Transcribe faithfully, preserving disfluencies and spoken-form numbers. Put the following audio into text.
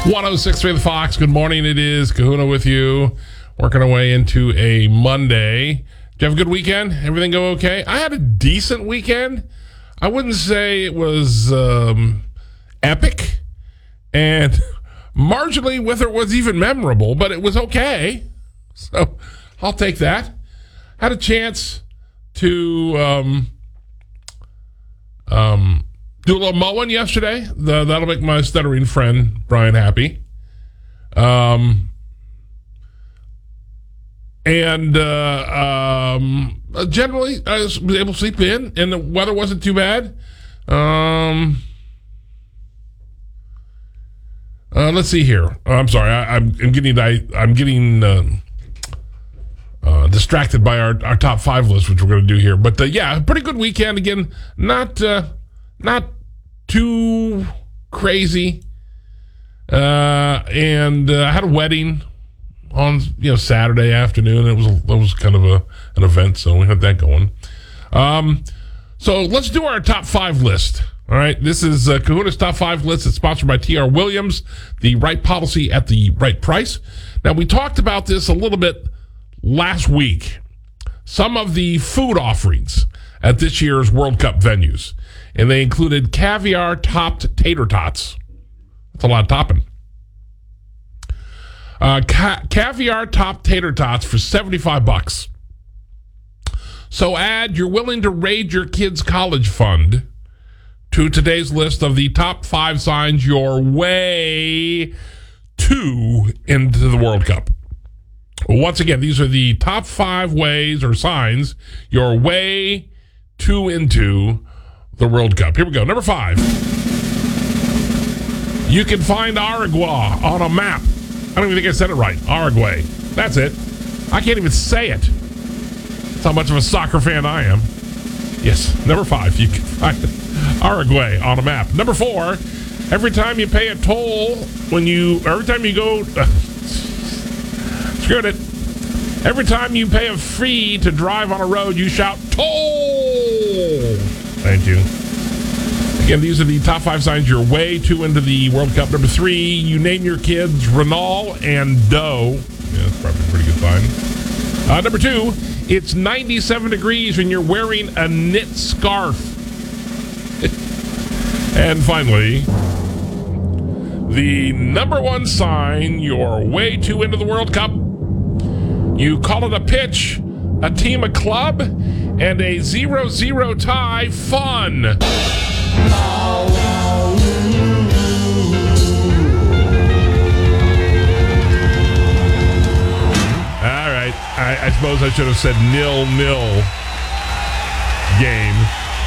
one oh six point three The Fox. Good morning. It is Kahuna with you. Working our way into a Monday. Did you have a good weekend? Everything go okay? I had a decent weekend. I wouldn't say it was um, epic. And marginally with it was even memorable, but it was okay. So I'll take that. Had a chance to um, um, do a little mowing yesterday. The, that'll make my stuttering friend Brian happy. Um, and uh, um, generally, I was able to sleep in, and the weather wasn't too bad. Um, uh, let's see here. Oh, I'm sorry, I, I'm, I'm getting I, I'm getting uh, uh, distracted by our, our top five list, which we're going to do here. But uh, yeah, pretty good weekend. Again, not uh, not too crazy. Uh, and uh, I had a wedding on you know Saturday afternoon. It was a, it was kind of a an event, so we had that going. Um, so let's do our top five list. All right, this is uh, Kahuna's top five list. It's sponsored by T R Williams, the right policy at the right price. Now, we talked about this a little bit last week. Some of the food offerings at this year's World Cup venues, and they included caviar topped tater tots. That's a lot of topping. Uh, ca- caviar topped tater tots for seventy-five bucks. So add you're willing to raid your kids' college fund to today's list of the top five signs you're way too into the World Cup. Once again, these are the top five ways or signs you're way too into the World Cup. Here we go. Number five. You can find Aragua on a map. I don't even think I said it right. Uruguay. That's it. I can't even say it. That's how much of a soccer fan I am. Yes, number five. You can find Uruguay on a map. Number four. Every time you pay a toll, when you, every time you go, uh, screwed it. Every time you pay a fee to drive on a road, you shout, toll! Thank you. Again, these are the top five signs you're way too into the World Cup. Number three, you name your kids Renal and Doe. Yeah, that's probably a pretty good sign. Uh, number two, it's ninety-seven degrees when you're wearing a knit scarf. And finally, the number one sign you're way too into the World Cup. You call it a pitch, a team, a club, and a zero zero tie fun. All right. I, I suppose I should have said nil nil game.